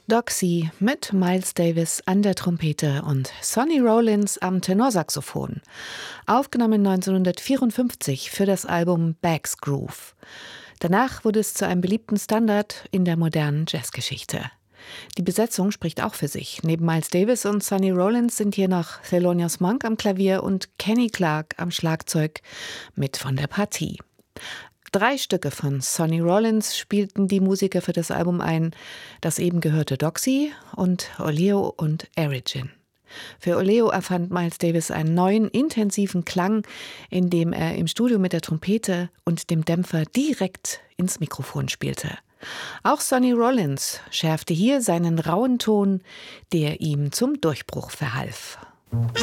Doxy mit Miles Davis an der Trompete und Sonny Rollins am Tenorsaxophon. Aufgenommen 1954 für das Album Bags Groove. Danach wurde es zu einem beliebten Standard in der modernen Jazzgeschichte. Die Besetzung spricht auch für sich. Neben Miles Davis und Sonny Rollins sind hier noch Thelonious Monk am Klavier und Kenny Clarke am Schlagzeug mit von der Partie. 3 Stücke von Sonny Rollins spielten die Musiker für das Album ein. Das eben gehörte Doxy und Oleo und Origin. Für Oleo erfand Miles Davis einen neuen, intensiven Klang, indem er im Studio mit der Trompete und dem Dämpfer direkt ins Mikrofon spielte. Auch Sonny Rollins schärfte hier seinen rauen Ton, der ihm zum Durchbruch verhalf.